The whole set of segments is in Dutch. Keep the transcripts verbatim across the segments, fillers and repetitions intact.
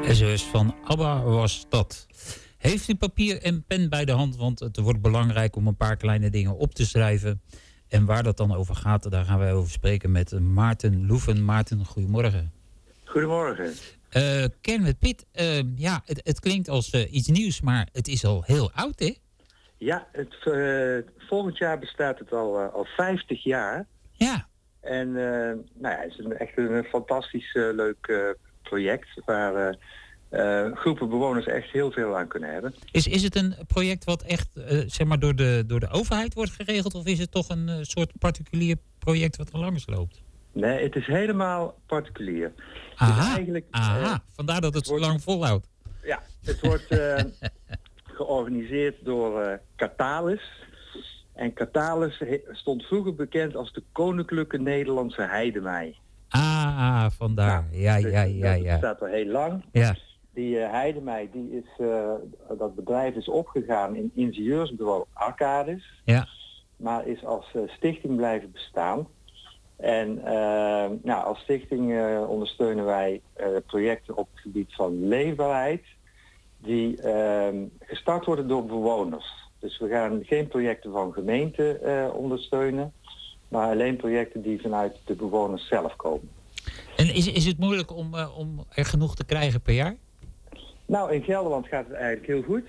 S O S van ABBA was dat. Heeft u papier en pen bij de hand, want het wordt belangrijk om een paar kleine dingen op te schrijven. En waar dat dan over gaat, daar gaan wij over spreken met Maarten Loeven. Maarten, goedemorgen. Goedemorgen. Uh, Ken met Piet, uh, ja, het, het klinkt als uh, iets nieuws, maar het is al heel oud, hè? Ja, het, uh, volgend jaar bestaat het al, uh, al vijftig jaar. Ja. En uh, nou ja, het is een, echt een fantastisch uh, leuk uh, project waar uh, uh, groepen bewoners echt heel veel aan kunnen hebben. Is, is het een project wat echt uh, zeg maar door de, door de overheid wordt geregeld, of is het toch een uh, soort particulier project wat er langs loopt? Nee, het is helemaal particulier. Aha, dus eigenlijk, aha. Uh, vandaar dat het zo lang volhoudt. Ja, het wordt uh, georganiseerd door uh, Catalis. En Catalis stond vroeger bekend als de Koninklijke Nederlandse Heidemei. Ah, vandaar. Nou, ja, dus ja, ja, ja. Dat staat al heel lang. Ja. Die uh, Heidemei, die is, uh, dat bedrijf is opgegaan in ingenieursbureau Arcadis. Ja. Maar is als uh, stichting blijven bestaan. En uh, nou, als stichting uh, ondersteunen wij uh, projecten op het gebied van leefbaarheid. Die uh, gestart worden door bewoners. Dus we gaan geen projecten van gemeenten uh, ondersteunen, maar alleen projecten die vanuit de bewoners zelf komen. En is, is het moeilijk om, uh, om er genoeg te krijgen per jaar? Nou, in Gelderland gaat het eigenlijk heel goed.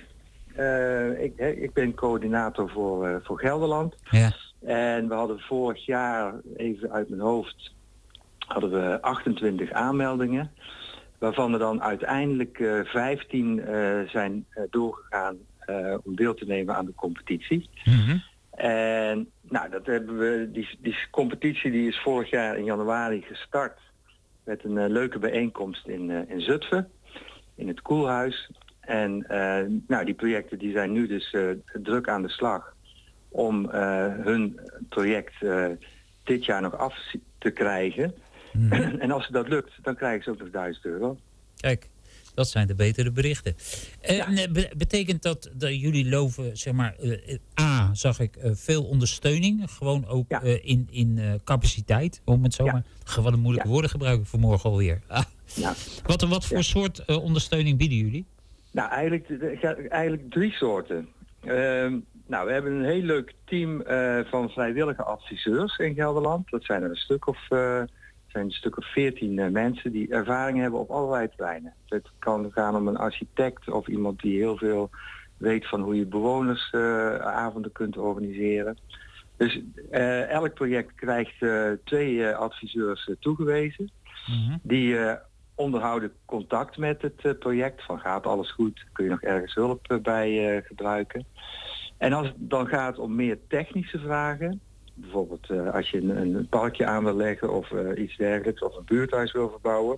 Uh, ik, he, ik ben coördinator voor, uh, voor Gelderland. Ja. En we hadden vorig jaar, even uit mijn hoofd, hadden we achtentwintig aanmeldingen. Waarvan er dan uiteindelijk uh, vijftien uh, zijn uh, doorgegaan Uh, om deel te nemen aan de competitie. Mm-hmm. En nou, dat hebben we, die, die competitie die is vorig jaar in januari gestart met een uh, leuke bijeenkomst in, uh, in Zutphen, in het Koelhuis. En uh, nou, die projecten die zijn nu dus uh, druk aan de slag om uh, hun project uh, dit jaar nog af te krijgen. Mm-hmm. En als het dat lukt, dan krijgen ze ook nog duizend euro. Kijk. Dat zijn de betere berichten. Uh, ja. be- betekent dat dat jullie loven, zeg maar, uh, A, zag ik uh, veel ondersteuning. Gewoon ook ja. uh, in, in uh, capaciteit, om het zo ja. maar. Gewoon een moeilijke ja. woorden gebruiken voor morgen alweer. Ah. Ja. Wat, wat voor ja. soort uh, ondersteuning bieden jullie? Nou, eigenlijk, eigenlijk drie soorten. Uh, nou, we hebben een heel leuk team uh, van vrijwillige adviseurs in Gelderland. Dat zijn er een stuk of... Uh, zijn een stuk of veertien uh, mensen die ervaring hebben op allerlei terreinen. Het kan gaan om een architect of iemand die heel veel weet van hoe je bewonersavonden uh, kunt organiseren. Dus uh, elk project krijgt uh, twee uh, adviseurs uh, toegewezen. Mm-hmm. Die uh, onderhouden contact met het uh, project. Van gaat alles goed? Kun je nog ergens hulp uh, bij uh, gebruiken? En als het dan gaat om meer technische vragen, bijvoorbeeld uh, als je een, een parkje aan wil leggen of uh, iets dergelijks, of een buurthuis wil verbouwen,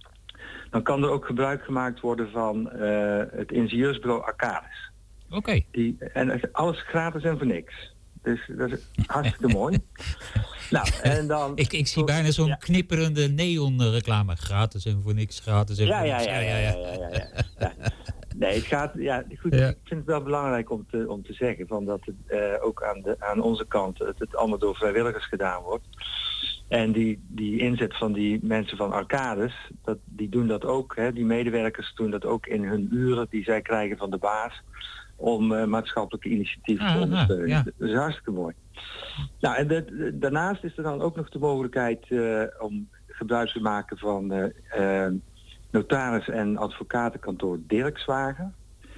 dan kan er ook gebruik gemaakt worden van uh, het ingenieursbureau Arcadis. Oké. Okay. Die, en alles gratis en voor niks. Dus dat is hartstikke mooi. Nou, en dan... Ik, ik zie bijna zo'n ja. knipperende neon-reclame. Gratis en voor niks, gratis en ja, voor ja, niks. Ja, ja, ja. ja, ja, ja, ja. Nee, het gaat, ja, goed, ja. Ik vind het wel belangrijk om te, om te zeggen van dat het uh, ook aan, de, aan onze kant het, het allemaal door vrijwilligers gedaan wordt. En die, die inzet van die mensen van Arcadis, dat, die doen dat ook, hè, die medewerkers doen dat ook in hun uren die zij krijgen van de baas om uh, maatschappelijke initiatieven ah, te ondersteunen. Ja. Dat is hartstikke mooi. Nou, en de, de, daarnaast is er dan ook nog de mogelijkheid uh, om gebruik te maken van uh, uh, notaris- en advocatenkantoor Dirkswagen.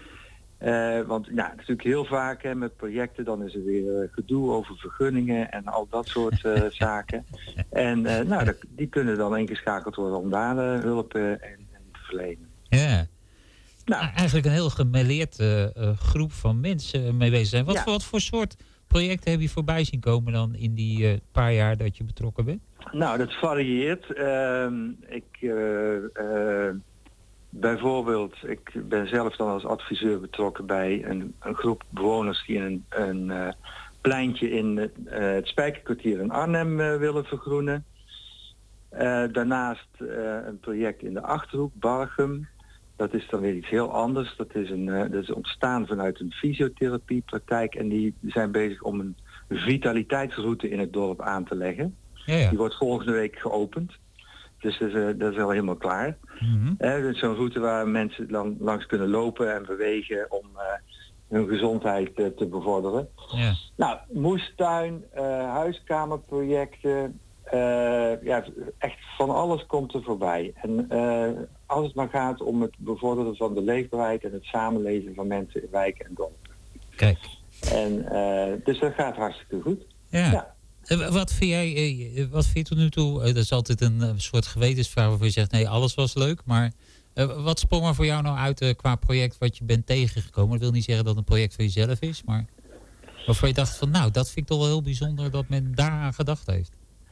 Uh, want ja, natuurlijk heel vaak hè, met projecten, dan is er weer uh, gedoe over vergunningen en al dat soort uh, zaken. En uh, nou, dat, die kunnen dan ingeschakeld worden om daar uh, hulp uh, en, en te verlenen. Ja. Nou, eigenlijk een heel gemêleerd uh, uh, groep van mensen mee bezig zijn. Wat, ja. voor, wat voor soort projecten heb je voorbij zien komen dan in die uh, paar jaar dat je betrokken bent? Nou, dat varieert. Uh, ik, uh, uh, bijvoorbeeld, ik ben zelf dan als adviseur betrokken bij een, een groep bewoners die een, een uh, pleintje in uh, het Spijkerkwartier in Arnhem uh, willen vergroenen. Uh, daarnaast uh, een project in de Achterhoek, Barchem. Dat is dan weer iets heel anders. Dat is, een, uh, dat is ontstaan vanuit een fysiotherapiepraktijk en die zijn bezig om een vitaliteitsroute in het dorp aan te leggen. Ja, ja. Die wordt volgende week geopend. Het Dus dat is, uh, dat is al helemaal klaar. Mm-hmm. Uh, dus zo'n route waar mensen dan langs kunnen lopen en bewegen om uh, hun gezondheid uh, te bevorderen. Ja. Nou, moestuin, uh, huiskamerprojecten, uh, ja, echt van alles komt er voorbij. En uh, als het maar gaat om het bevorderen van de leefbaarheid en het samenleven van mensen in wijken en dorpen. Kijk. En uh, dus dat gaat hartstikke goed. Ja. ja. Wat vind jij, wat vind je tot nu toe, dat is altijd een soort gewetensvraag waarvoor je zegt, nee, alles was leuk, maar uh, wat sprong er voor jou nou uit uh, qua project wat je bent tegengekomen? Dat wil niet zeggen dat het een project voor jezelf is, maar waarvan je dacht van, nou, dat vind ik toch wel heel bijzonder dat men daaraan gedacht heeft.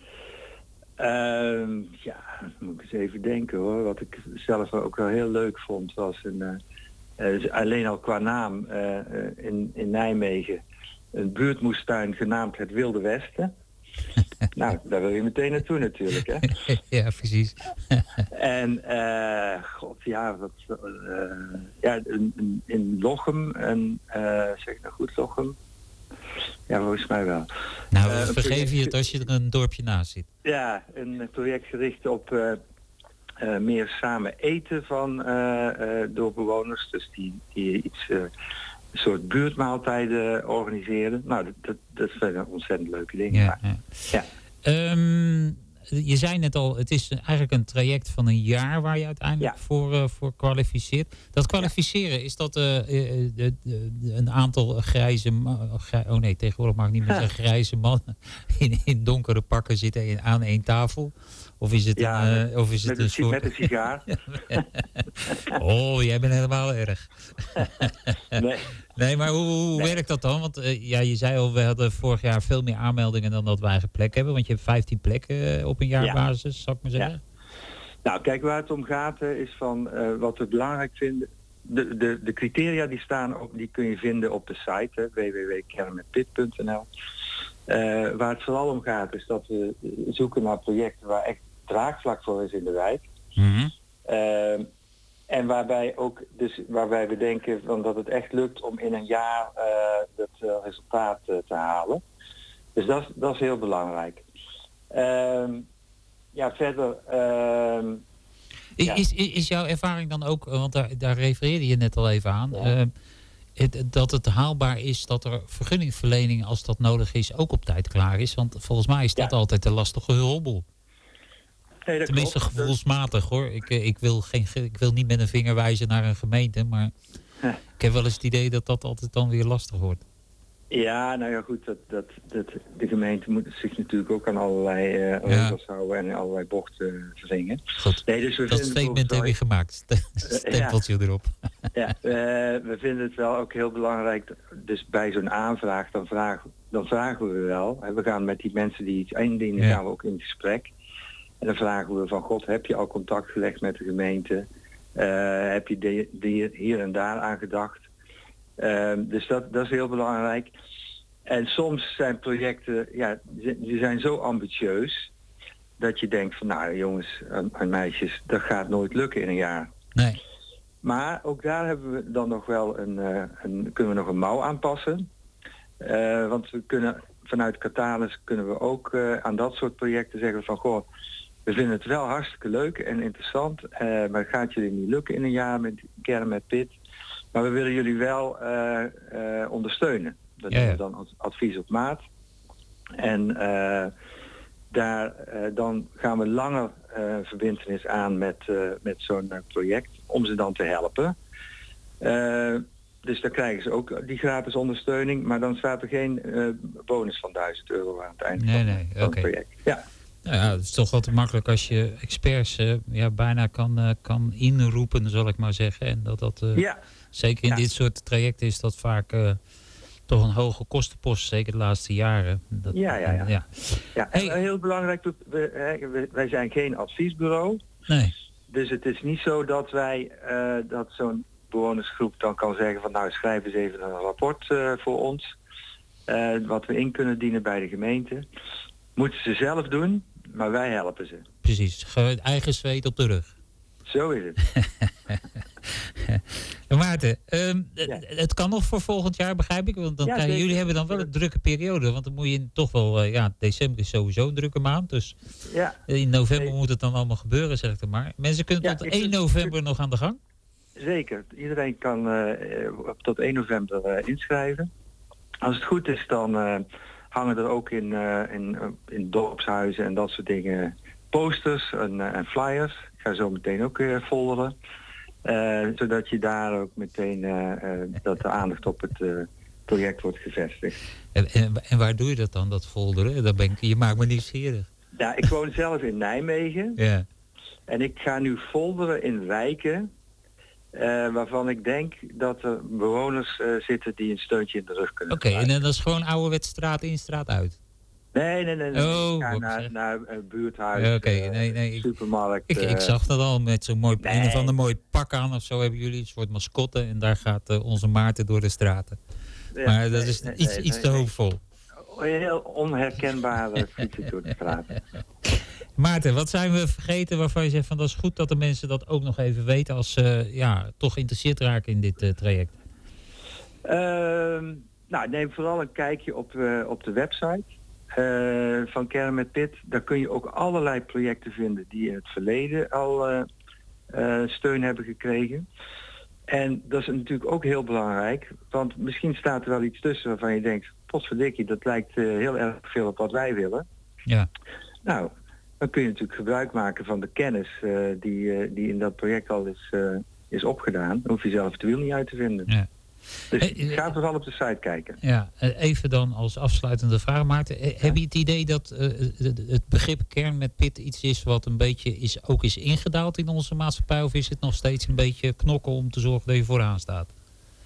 Uh, ja, moet ik eens even denken hoor. Wat ik zelf ook wel heel leuk vond was een, uh, uh, alleen al qua naam uh, uh, in, in Nijmegen, een buurtmoestuin genaamd Het Wilde Westen. Nou, daar wil je meteen naartoe natuurlijk, hè? Ja, precies. En, uh, god, ja, wat, uh, ja, in, in Lochem, en, uh, zeg ik nou goed, Lochem? Ja, volgens mij wel. Nou, uh, vergeef je het als je er een dorpje naast zit. Ja, een project gericht op uh, uh, meer samen eten van uh, uh, door bewoners, dus die, die iets... Uh, een soort buurtmaaltijden organiseren. Nou, dat, dat, dat zijn een ontzettend leuke dingen. Ja, ja. Ja. Um, je zei net al, het is eigenlijk een traject van een jaar waar je uiteindelijk ja. voor, uh, voor kwalificeert. Dat kwalificeren, ja. is dat uh, uh, uh, uh, een aantal grijze... Uh, grij, oh nee, tegenwoordig mag ik niet meer zeggen grijze mannen in, in donkere pakken zitten in, aan één tafel? Of is het ja, een, uh, of is het met, een soort... met een sigaar. Oh, jij bent helemaal erg. Nee. Nee, maar hoe, hoe nee. werkt dat dan? Want uh, ja, je zei al, we hadden vorig jaar veel meer aanmeldingen dan dat we eigen plek hebben. Want je hebt vijftien plekken uh, op een jaarbasis, ja. zou ik maar zeggen. Ja. Nou, kijk, waar het om gaat uh, is van uh, wat we belangrijk vinden. De, de, de criteria die staan op, die kun je vinden op de site w w w punt kermenpit punt n l. Uh, waar het vooral om gaat is dat we zoeken naar projecten waar echt draagvlak voor is in de wijk. Mm-hmm. Uh, en waarbij ook, dus waarbij we denken van dat het echt lukt om in een jaar uh, dat uh, resultaat uh, te halen. Dus dat, dat is heel belangrijk. Uh, ja, verder. Uh, is, ja. is, is jouw ervaring dan ook, want daar, daar refereerde je net al even aan. Ja. Uh, Het, dat het haalbaar is dat er vergunningverlening, als dat nodig is, ook op tijd klaar is. Want volgens mij is dat ja. altijd een lastige hobbel. Nee, dat Tenminste klopt. gevoelsmatig hoor. Ik, ik, wil geen, ik wil niet met een vinger wijzen naar een gemeente, maar ja. ik heb wel eens het idee dat dat altijd dan weer lastig wordt. Ja, nou ja goed, dat, dat, dat, de gemeente moet zich natuurlijk ook aan allerlei uh, regels ja. houden en allerlei bochten uh, verzingen. Goed, nee, dus we dat statement heb je gemaakt. Stempeltje ja. erop. Ja, uh, we vinden het wel ook heel belangrijk, dus bij zo'n aanvraag, dan vragen, dan vragen we wel. We gaan met die mensen die iets indienen, ja. gaan we ook in gesprek. En dan vragen we van, god, heb je al contact gelegd met de gemeente? Uh, heb je de, de hier en daar aan gedacht? Uh, dus dat, dat is heel belangrijk. En soms zijn projecten, ja, die zijn zo ambitieus dat je denkt van, nou jongens en meisjes, dat gaat nooit lukken in een jaar. Nee. Maar ook daar hebben we dan nog wel een, uh, een kunnen we nog een mouw aanpassen. Uh, want we kunnen vanuit Catalyst kunnen we ook uh, aan dat soort projecten zeggen van, goh, we vinden het wel hartstikke leuk en interessant, uh, maar het gaat jullie niet lukken in een jaar met Kern met Pit. Maar we willen jullie wel uh, uh, ondersteunen. Dat ja, ja. is dan advies op maat. En uh, daar, uh, dan gaan we langer uh, verbintenis aan met, uh, met zo'n uh, project om ze dan te helpen. Uh, dus dan krijgen ze ook die gratis ondersteuning, maar dan staat er geen uh, bonus van duizend euro aan het einde nee, van, nee, van okay. het project. Ja. Nou ja, het is toch wel te makkelijk als je experts uh, ja, bijna kan, uh, kan inroepen, zal ik maar zeggen. En dat dat uh, ja. zeker in ja. dit soort trajecten is dat vaak uh, toch een hoge kostenpost, zeker de laatste jaren. Dat, ja, ja, ja. Uh, ja. ja en hey. heel belangrijk, we, we, wij zijn geen adviesbureau. Nee. Dus het is niet zo dat wij, uh, dat zo'n bewonersgroep dan kan zeggen van nou schrijf eens even een rapport uh, voor ons. Uh, wat we in kunnen dienen bij de gemeente. Moeten ze zelf doen, maar wij helpen ze. Precies, eigen zweet op de rug. Zo is het. Maarten, um, ja. het kan nog voor volgend jaar, begrijp ik. Want dan ja, krijgen, jullie hebben dan wel een drukke periode. Want dan moet je toch wel... Uh, ja, december is sowieso een drukke maand. Dus ja. in november nee. moet het dan allemaal gebeuren, zeg ik dan maar. Mensen kunnen ja, tot één november nog aan de gang? Zeker. Iedereen kan uh, tot één november uh, inschrijven. Als het goed is, dan uh, hangen er ook in, uh, in, uh, in dorpshuizen en dat soort dingen posters en, uh, en flyers. Ik ga zo meteen ook weer folderen. Uh, zodat je daar ook meteen uh, uh, dat de aandacht op het uh, project wordt gevestigd. En, en, en waar doe je dat dan, dat folderen? Dat ben ik, je maakt me nieuwsgierig. Ja, ik woon zelf in Nijmegen. Ja. En ik ga nu folderen in wijken uh, waarvan ik denk dat er bewoners uh, zitten die een steuntje in de rug kunnen Oké, okay, en dat is gewoon ouderwets straat in, straat uit? Nee, nee, nee. nee. Oh, ik ga naar, naar uh, buurthuis, ja, okay. uh, nee, nee, supermarkt. Ik, uh, ik zag dat al met zo'n mooi, nee. een of ander mooi pak aan of zo hebben jullie. Een soort mascotte en daar gaat uh, onze Maarten door de straten. Ja, maar dat nee, is nee, iets, nee, iets nee, te nee. hoopvol. Heel onherkenbare fietsen door de straat. Maarten, wat zijn we vergeten waarvan je zegt van dat is goed dat de mensen dat ook nog even weten als ze uh, ja, toch geïnteresseerd raken in dit uh, traject? Uh, nou, neem vooral een kijkje op, uh, op de website uh, van Kern met Pit. Daar kun je ook allerlei projecten vinden die in het verleden al uh, uh, steun hebben gekregen. En dat is natuurlijk ook heel belangrijk, want misschien staat er wel iets tussen waarvan je denkt, potverdikkie, dat lijkt uh, heel erg veel op wat wij willen. Ja. Nou, dan kun je natuurlijk gebruik maken van de kennis uh, die, uh, die in dat project al is, uh, is opgedaan. Dan hoef je zelf het wiel niet uit te vinden. Ja. Dus hey, ga vooral op de site kijken. Ja, even dan als afsluitende vraag, Maarten. Ja. Heb je het idee dat uh, het begrip Kern met Pit iets is wat een beetje is, ook is ingedaald in onze maatschappij? Of is het nog steeds een beetje knokken om te zorgen dat je vooraan staat?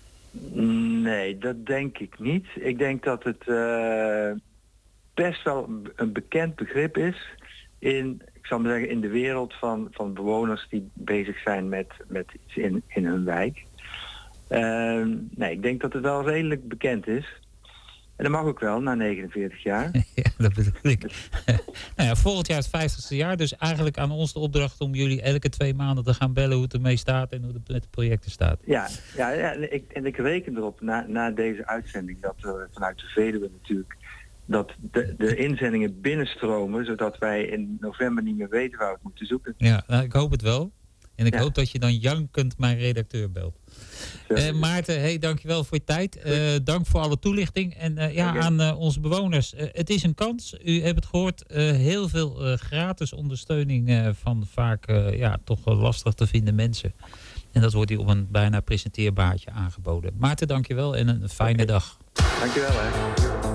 Nee, dat denk ik niet. Ik denk dat het uh, best wel een bekend begrip is in, ik zal maar zeggen, in de wereld van, van bewoners die bezig zijn met, met iets in, in hun wijk. Uh, nee, ik denk dat het wel redelijk bekend is. En dat mag ook wel, na negenenveertig jaar. Ja, dat bedoel ik. Nou ja, volgend jaar het vijftigste jaar. Dus eigenlijk aan ons de opdracht om jullie elke twee maanden te gaan bellen hoe het ermee staat en hoe het met de projecten staat. Ja, ja, ja en, ik, en ik reken erop na, na deze uitzending dat er vanuit de Veluwe natuurlijk dat de, de inzendingen binnenstromen, zodat wij in november niet meer weten waar we het moeten zoeken. Ja, nou, ik hoop het wel. En ik ja. hoop dat je dan jankend mijn redacteur belt. Uh, Maarten, hey, dankjewel voor je tijd. Uh, dank voor alle toelichting. En uh, ja, okay. aan uh, onze bewoners, uh, het is een kans. U hebt het gehoord, uh, heel veel uh, gratis ondersteuning uh, van vaak uh, ja, toch uh, lastig te vinden mensen. En dat wordt hier op een bijna presenteerbaartje aangeboden. Maarten, dankjewel en een fijne okay. dag. Dankjewel. Hè.